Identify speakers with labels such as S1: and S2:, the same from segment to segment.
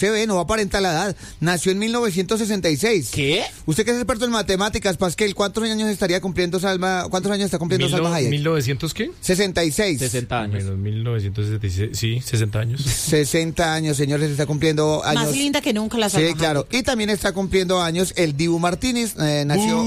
S1: Se ve, no aparenta la edad. Nació en 1966.
S2: ¿Qué?
S1: Usted que es experto en matemáticas, Pasquel, ¿cuántos años estaría cumpliendo Salma? ¿Cuántos años está cumpliendo Salma Hayek?
S3: ¿1900 qué?
S1: 66.
S2: 60 años.
S3: Menos 1976, sí, 60 años.
S1: 60 años, señores, está cumpliendo años.
S4: Más linda que nunca la Salma
S1: Sí, claro.
S4: Hayek.
S1: Y también está cumpliendo años el Dibu Martínez, nació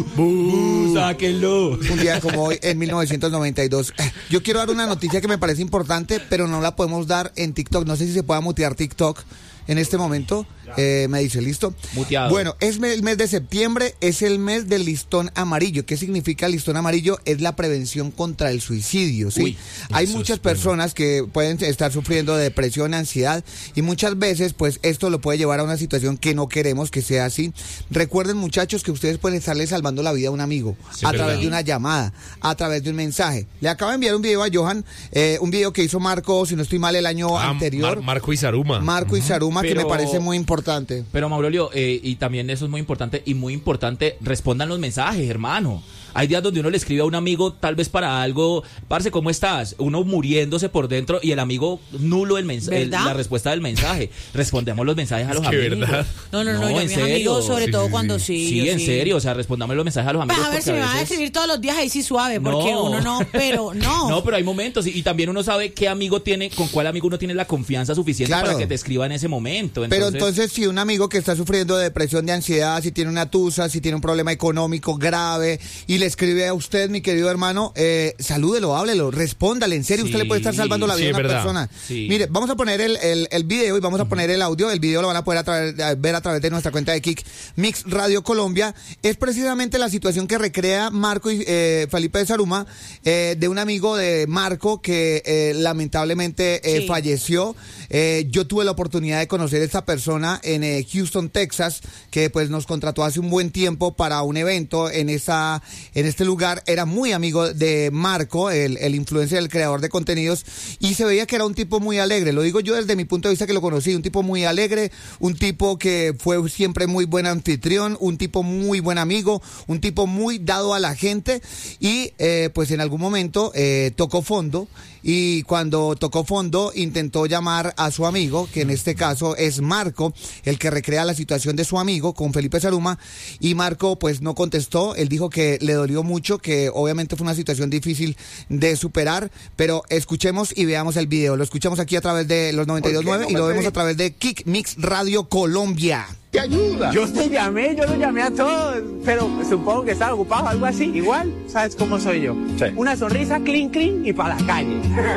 S2: ¡Sáquenlo!
S1: un día como hoy, en 1992. Yo quiero dar una noticia que me parece importante, pero no la podemos dar en TikTok. No sé si se pueda mutear TikTok en este momento. Me dice, ¿listo?
S2: Muteado.
S1: Bueno, es el mes de septiembre, es el mes del listón amarillo. ¿Qué significa el listón amarillo? Es la prevención contra el suicidio, ¿sí?
S2: Uy,
S1: hay
S3: eso
S1: muchas
S3: es bueno.
S1: personas que pueden estar sufriendo de depresión, ansiedad, y muchas veces, pues, esto lo puede llevar a una situación que no queremos que sea así. Recuerden, muchachos, que ustedes pueden estarle salvando la vida a un amigo,
S3: Sí,
S1: a
S3: verdad.
S1: través de una llamada, a través de un mensaje. Le acabo de enviar un video a Johan, un video que hizo Marco, si no estoy mal, el año anterior.
S3: Marco y Saruma.
S1: Marco y Saruma, que
S2: Pero-
S1: me parece muy importante.
S2: Pero Mauricio, y también eso es muy importante, respondan los mensajes, hermano. Hay días donde uno le escribe a un amigo tal vez para algo, parce, ¿cómo estás? Uno muriéndose por dentro y el amigo nulo
S4: ¿Verdad?
S2: la respuesta del mensaje. Respondemos los mensajes a los
S3: que
S2: amigos.
S3: verdad.
S4: No, yo a
S2: en
S4: mis
S2: serio.
S4: amigos, sobre
S3: Sí,
S4: todo
S3: sí,
S4: cuando
S3: sí.
S4: sí.
S2: Sí,
S4: yo
S2: en serio, o sea, respondamos los mensajes a los amigos.
S4: Pues a ver, si
S2: porque
S4: me van a
S2: veces-
S4: escribir todos los días ahí sí suave, porque
S2: No.
S4: uno no, pero no.
S2: No, pero hay momentos y también uno sabe qué amigo tiene, con cuál amigo uno tiene la confianza suficiente
S1: Claro.
S2: para que te escriba en ese momento.
S1: Pero entonces, si un amigo que está sufriendo de depresión, de ansiedad, si tiene una tusa, si tiene un problema económico grave y le escribe a usted, mi querido hermano, salúdelo, háblelo, respóndale, en serio,
S2: Sí,
S1: usted le puede estar salvando la
S3: sí,
S1: vida
S3: es
S1: a una
S3: verdad.
S1: persona.
S2: Sí.
S1: Mire, vamos a poner el video y vamos a poner el audio. El video lo van a poder ver a través de nuestra cuenta de Kick Mix Radio Colombia. Es precisamente la situación que recrea Marco y Felipe de Saruma, de un amigo de Marco que lamentablemente
S4: Sí.
S1: falleció. Yo tuve la oportunidad de conocer a esta persona en Houston, Texas, que pues nos contrató hace un buen tiempo para un evento en este lugar. Era muy amigo de Marco, el influencer, el creador de contenidos, y se veía que era un tipo muy alegre. Lo digo yo desde mi punto de vista, que lo conocí, un tipo muy alegre, un tipo que fue siempre muy buen anfitrión, un tipo muy buen amigo, un tipo muy dado a la gente, y pues en algún momento tocó fondo. Y cuando tocó fondo intentó llamar a su amigo, que en este caso es Marco, el que recrea la situación de su amigo con Felipe Saruma, y Marco pues no contestó. Él dijo que le dolió mucho, que obviamente fue una situación difícil de superar, pero escuchemos y veamos el video. Lo escuchamos aquí a través de los 92.9 y lo vemos a través de Kick Mix Radio Colombia.
S5: ¿Te ayuda?
S6: Yo los llamé a todos, pero supongo que estaba ocupado, algo así. Igual, ¿sabes cómo soy yo?
S5: Sí.
S6: Una sonrisa, clean, clean y para la calle.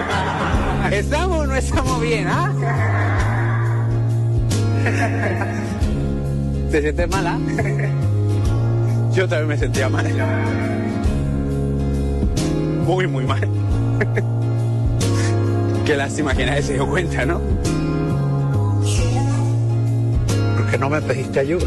S6: ¿Estamos o no estamos bien, ah? ¿Te sientes mala? Yo también me sentía mal. Muy, muy mal. Qué lástima que nadie se dio cuenta, ¿no?
S5: ¿Por qué no me pediste ayuda?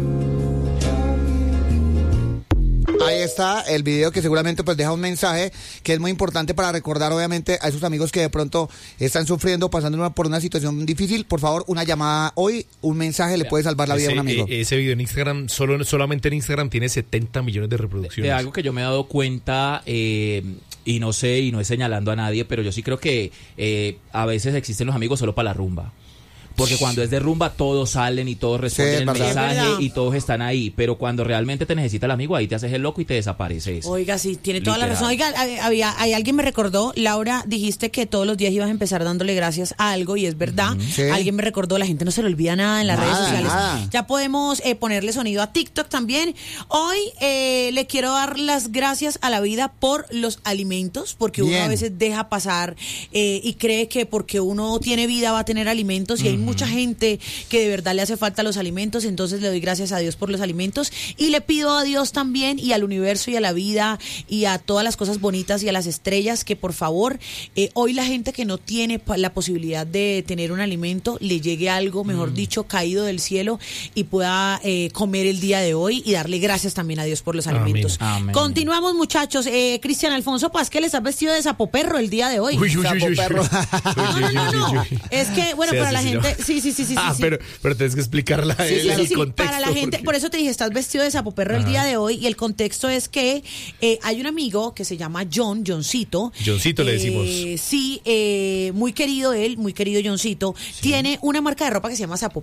S1: Ahí está el video, que seguramente pues deja un mensaje que es muy importante para recordar obviamente a esos amigos que de pronto están sufriendo, pasando por una situación difícil. Por favor, una llamada hoy, un mensaje le puede salvar la vida a un amigo.
S3: Ese video en Instagram, solamente en Instagram tiene 70 millones de reproducciones.
S2: De algo que yo me he dado cuenta, y no sé, y no es señalando a nadie, pero yo sí creo que a veces existen los amigos solo para la rumba. Porque cuando es de rumba todos salen y todos responden
S1: Sí, es
S2: el
S1: verdad.
S2: mensaje
S4: Es verdad.
S2: y todos están ahí. Pero cuando realmente te necesita el amigo, ahí te haces el loco y te desapareces.
S4: Oiga, sí, tiene toda la
S2: Literal.
S4: razón. Oiga, alguien me recordó, Laura, dijiste que todos los días ibas a empezar dándole gracias a algo, y es verdad.
S1: Sí.
S4: Alguien me recordó, la gente no se le olvida nada en las
S1: Nada,
S4: redes sociales.
S1: nada.
S4: Ya podemos ponerle sonido a TikTok también. Hoy le quiero dar las gracias a la vida por los alimentos, porque uno
S1: Bien.
S4: a veces deja pasar y cree que porque uno tiene vida va a tener alimentos, y hay mucha gente que de verdad le hace falta los alimentos. Entonces le doy gracias a Dios por los alimentos, y le pido a Dios también, y al universo y a la vida y a todas las cosas bonitas y a las estrellas, que por favor hoy la gente que no tiene la posibilidad de tener un alimento le llegue algo, mejor dicho, caído del cielo, y pueda comer el día de hoy, y darle gracias también a Dios por los
S3: Amén.
S4: alimentos.
S2: Amén.
S4: Continuamos, muchachos. Cristian Alfonso Pasquel está vestido de sapoperro el día de hoy.
S3: Uy, uy, uy, uy, uy.
S1: Sapo perro.
S4: No. Es que, bueno,
S3: Se
S4: para la
S3: asesinó.
S4: gente, Sí.
S3: Ah,
S4: sí.
S3: pero tienes que explicarla
S4: Sí,
S3: el
S4: sí.
S3: contexto.
S4: Para la gente,
S3: porque-
S4: por eso te dije, estás vestido de sapo perro el día de hoy, y el contexto es que hay un amigo que se llama Johncito.
S3: Johncito le decimos.
S4: Sí, muy querido él, muy querido Johncito. Tiene una marca de ropa que se llama Sapo